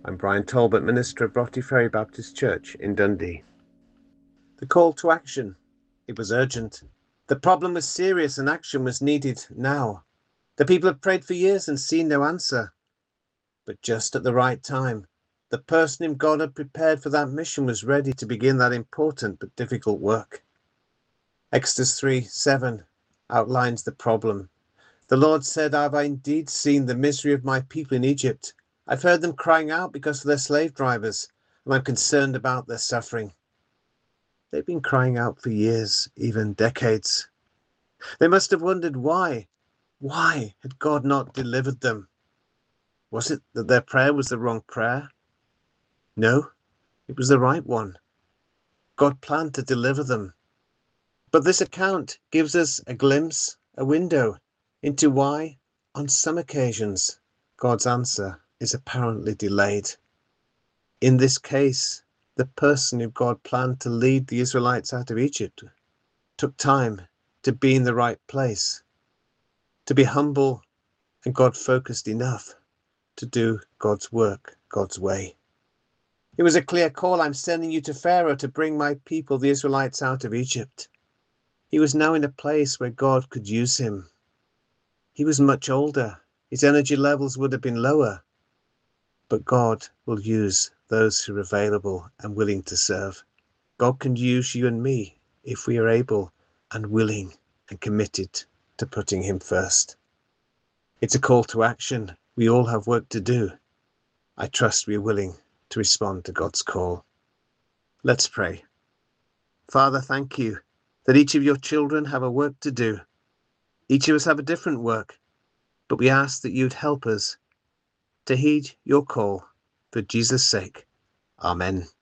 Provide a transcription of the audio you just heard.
I'm Brian Talbot, minister of Broughty Ferry Baptist Church in Dundee. The call to action. It was urgent. The problem was serious and action was needed now. The people had prayed for years and seen no answer. But just at the right time, the person whom God had prepared for that mission was ready to begin that important but difficult work. Exodus 3:7 outlines the problem. The Lord said, "Have I indeed seen the misery of my people in Egypt? I've heard them crying out because of their slave drivers, and I'm concerned about their suffering." They've been crying out for years, even decades. They must have wondered why. Why had God not delivered them? Was it that their prayer was the wrong prayer? No, it was the right one. God planned to deliver them. But this account gives us a glimpse, a window, into why, on some occasions, God's answer is apparently delayed. In this case, the person who God planned to lead the Israelites out of Egypt took time to be in the right place, to be humble and God-focused enough to do God's work, God's way. It was a clear call. I'm sending you to Pharaoh to bring my people, the Israelites, out of Egypt. He was now in a place where God could use him. He was much older. His energy levels would have been lower. But God will use those who are available and willing to serve. God can use you and me if we are able and willing and committed to putting him first. It's a call to action. We all have work to do. I trust we are willing to respond to God's call. Let's pray. Father, thank you that each of your children have a work to do. Each of us have a different work, but we ask that you'd help us to heed your call for Jesus' sake. Amen.